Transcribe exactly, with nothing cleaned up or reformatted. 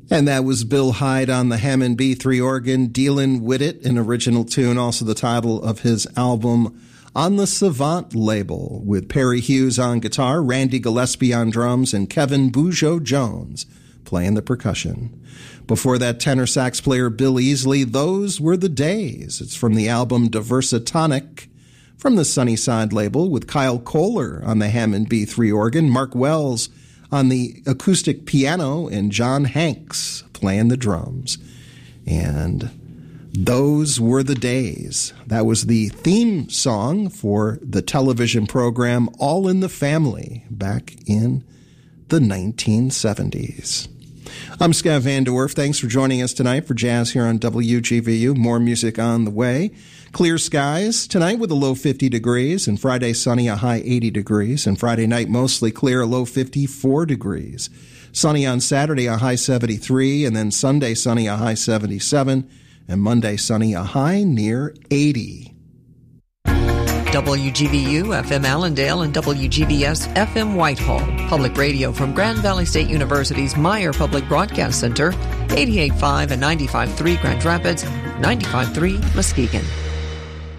And that was Bill Hyde on the Hammond B three organ, Dealin' Wid It, an original tune, also the title of his album on the Savant label, with Perry Hughes on guitar, Randy Gillespie on drums, and Kevin Bujo Jones playing the percussion. Before that, tenor sax player Bill Easley, Those Were the Days. It's from the album Diversatonic, from the Sunnyside label, with Kyle Kohler on the Hammond B three organ, Mark Wells on the acoustic piano, and John Hanks playing the drums. And Those Were the Days. That was the theme song for the television program All in the Family back in the nineteen seventies. I'm Scott Van De Werf. Thanks for joining us tonight for Jazz here on W G V U. More music on the way. Clear skies tonight with a low fifty degrees, and Friday sunny, a high eighty degrees, and Friday night mostly clear, a low fifty-four degrees. Sunny on Saturday, a high seventy-three, and then Sunday sunny, a high seventy-seven, and Monday sunny, a high near eighty. W G V U F M Allendale and W G V S F M Whitehall. Public radio from Grand Valley State University's Meyer Public Broadcast Center, eighty-eight point five and ninety-five point three Grand Rapids, ninety-five point three Muskegon.